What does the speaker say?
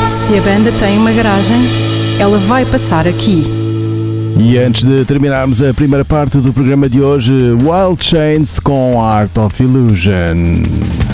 Se a banda tem uma garagem, ela vai passar aqui. E antes de terminarmos a primeira parte do programa de hoje, Wild Chains com Art of Illusion.